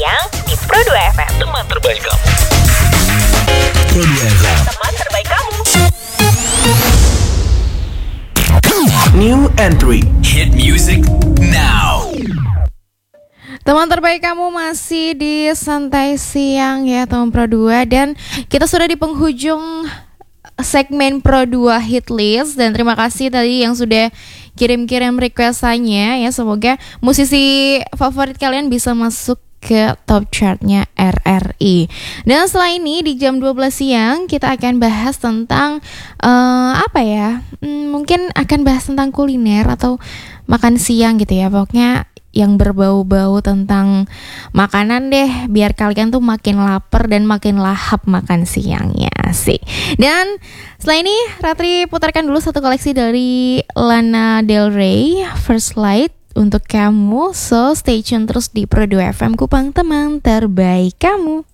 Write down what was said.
siang di Pro 2 FM. Teman terbaik kamu. Pro 2 FM. Teman terbaik kamu. New entry. Hit music now. Teman terbaik kamu masih di Santai Siang ya teman Pro 2. Dan kita sudah di penghujung segmen Pro 2 Hit List. Dan terima kasih tadi yang sudah kirim-kirim requestannya ya. Semoga musisi favorit kalian bisa masuk ke top chartnya RRI. Dan setelah ini di jam 12 siang kita akan bahas tentang mungkin akan bahas tentang kuliner atau makan siang gitu ya. Pokoknya yang berbau-bau tentang makanan deh, biar kalian tuh makin lapar dan makin lahap makan siangnya sih. Dan setelah ini Ratri putarkan dulu satu koleksi dari Lana Del Rey, First Light untuk kamu. So stay tune terus di Pro 2 FM, Kupang teman terbaik kamu.